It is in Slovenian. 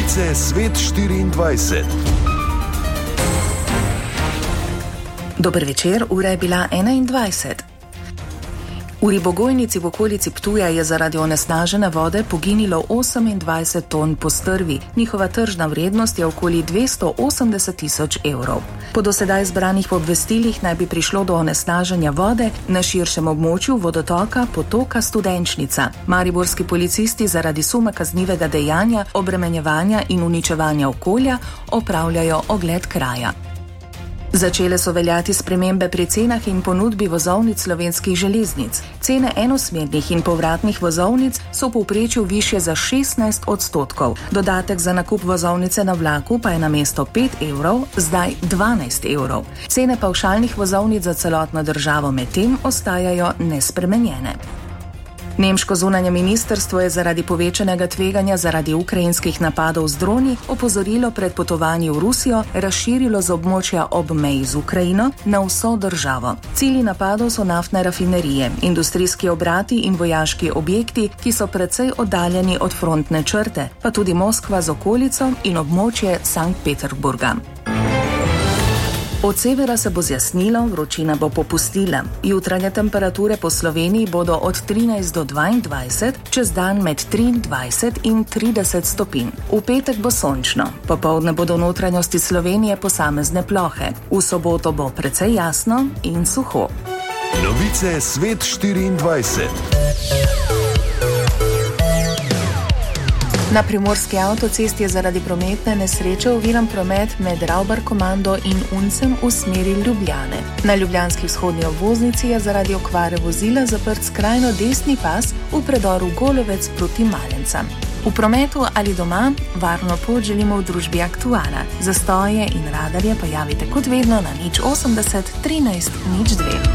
Novice Svet 24. Dober večer, ura je bila 21. V ribogojnici v okolici Ptuja je zaradi onesnažene vode poginilo 28 ton postrvi. Njihova tržna vrednost je okoli 280 000 evrov. Po dosedaj zbranih obvestilih naj bi prišlo do onesnaženja vode na širšem območju vodotoka potoka Studenčnica. Mariborski policisti zaradi suma kaznivega dejanja, obremenjevanja in uničevanja okolja opravljajo ogled kraja. Začele so veljati spremembe pri cenah in ponudbi vozovnic Slovenskih železnic. Cene enosmernih in povratnih vozovnic so v povprečju višje za 16%. Dodatek za nakup vozovnice na vlaku pa je namesto 5 evrov zdaj 12 evrov. Cene pavšalnih vozovnic za celotno državo medtem ostajajo nespremenjene. Nemško zunanje ministrstvo je zaradi povečanega tveganja zaradi ukrajinskih napadov z droni opozorilo pred potovanji v Rusijo razširilo z območja ob meji z Ukrajino na vso državo. Cilji napadov so naftne rafinerije, industrijski obrati in vojaški objekti, ki so precej oddaljeni od frontne črte, pa tudi Moskva z okolico in območje Sankt Peterburga. Od severa se bo zjasnilo, vročina bo popustila. Jutranje temperature po Sloveniji bodo od 13 do 22, čez dan med 23 in 30 stopinj. V petek bo sončno, popoldne bodo v notranjosti Slovenije posamezne plohe. V soboto bo precej jasno in suho. Novice Svet 24. Na primorski avtocesti je zaradi prometne nesreče oviran promet med Ravbar-Komando in Uncem v smeri Ljubljane. Na ljubljanski vzhodni obvoznici je zaradi okvare vozila zaprt skrajno desni pas v predoru Golovec proti Malencam. V prometu ali doma varno pot želimo v družbi Aktuala. Zastoje in radarje pa javite kot vedno na 080 13 02.